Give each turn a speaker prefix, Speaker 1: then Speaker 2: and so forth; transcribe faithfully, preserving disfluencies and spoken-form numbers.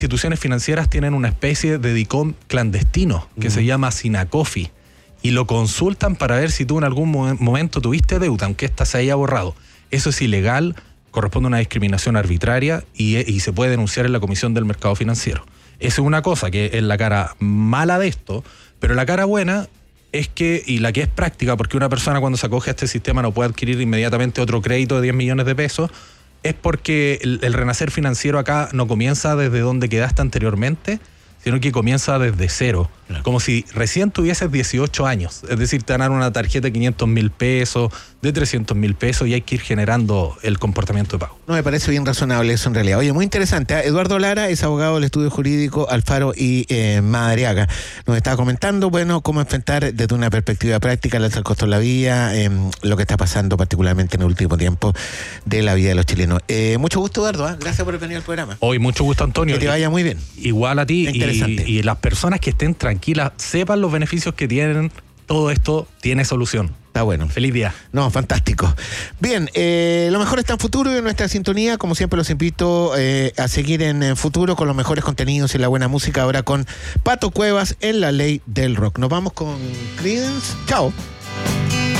Speaker 1: instituciones financieras tienen una especie de DICOM clandestino que mm. se llama Sinacofi y lo consultan para ver si tú en algún mo- momento tuviste deuda, aunque ésta se haya borrado. Eso es ilegal, corresponde a una discriminación arbitraria y, y se puede denunciar en la Comisión del Mercado Financiero. Esa es una cosa que es la cara mala de esto, pero la cara buena es que, y la que es práctica, porque una persona cuando se acoge a este sistema no puede adquirir inmediatamente otro crédito de diez millones de pesos, es porque el, el renacer financiero acá no comienza desde donde quedaste anteriormente, sino que comienza desde cero. Claro. Como si recién tuvieses dieciocho años. Es decir, te dan una tarjeta de quinientos mil pesos, de trescientos mil pesos, y hay que ir generando el comportamiento de pago.
Speaker 2: No, me parece bien razonable eso en realidad. Oye, muy interesante, ¿eh? Eduardo Lara es abogado del estudio jurídico Alfaro y eh, Madariaga. Nos estaba comentando, bueno, cómo enfrentar desde una perspectiva práctica el alza del costo de la vida, eh, lo que está pasando particularmente en el último tiempo de la vida de los chilenos. Eh, mucho gusto, Eduardo, ¿eh? Gracias por venir al programa.
Speaker 1: Hoy, mucho gusto, Antonio.
Speaker 2: Que te vaya muy bien.
Speaker 1: Igual a ti, y, y las personas que estén tranquilas, sepan los beneficios que tienen, todo esto tiene solución.
Speaker 2: Está bueno.
Speaker 1: Feliz día.
Speaker 2: No, fantástico. Bien, eh, lo mejor está en Futuro y en nuestra sintonía. Como siempre, los invito eh, a seguir en, en Futuro con los mejores contenidos y la buena música. Ahora con Pato Cuevas en La Ley del Rock. Nos vamos con Creedence. Chao.